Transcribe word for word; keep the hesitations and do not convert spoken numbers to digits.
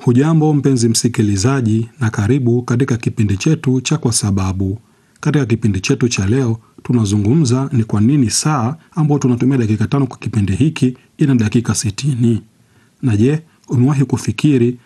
Hujambo mpenzi msikilizaji, na karibu katika kipindi chetu cha Kwa Sababu. Katika kipindi chetu cha leo tunazungumza ni kwa nini saa ambayo tunatumia dakika tano kwa kipindi hiki ina dakika sitini. Na je, umewahi kufikiri